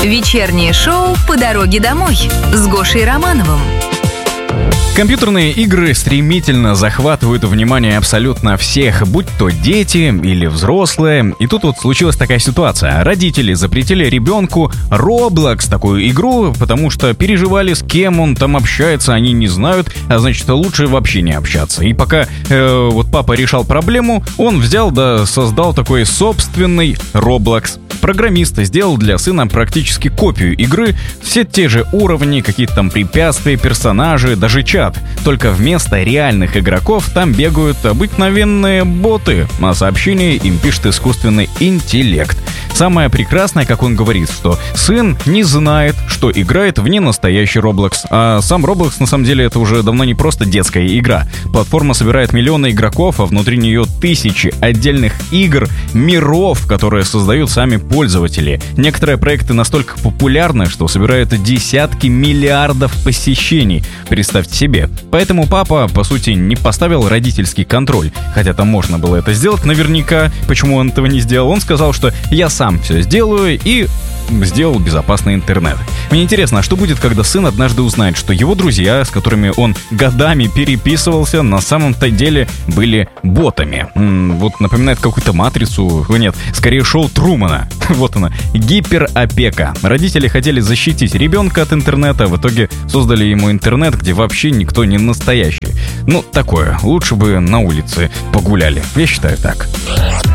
Вечернее шоу «По дороге домой» с Гошей Романовым. Компьютерные игры стремительно захватывают внимание абсолютно всех, будь то дети или взрослые. И тут вот случилась такая ситуация. Родители запретили ребенку Roblox, такую игру, потому что переживали, с кем он там общается, они не знают, а значит, лучше вообще не общаться. И пока вот папа решал проблему, он взял да создал такой собственный Roblox. Программист сделал для сына практически копию игры, все те же уровни, какие-то там препятствия, персонажи, даже чат. Только вместо реальных игроков там бегают обыкновенные боты, а сообщения им пишет искусственный интеллект. Самое прекрасное, как он говорит, что сын не знает, что играет в ненастоящий Roblox. А сам Roblox, на самом деле, это уже давно не просто детская игра. Платформа собирает миллионы игроков, а внутри нее тысячи отдельных игр, миров, которые создают сами пользователи. Некоторые проекты настолько популярны, что собирают десятки миллиардов посещений. Представьте себе. Поэтому папа, по сути, не поставил родительский контроль. Хотя там можно было это сделать наверняка. Почему он этого не сделал? Он сказал, что я сам все сделаю и сделал безопасный интернет. Мне интересно, а что будет, когда сын однажды узнает, что его друзья, с которыми он годами переписывался, на самом-то деле были ботами? Вот напоминает какую-то матрицу. Нет, скорее шоу Трумана. Вот она, гиперопека. Родители хотели защитить ребенка от интернета, в итоге создали ему интернет, где вообще никто не настоящий. Ну, такое. Лучше бы на улице погуляли. Я считаю так.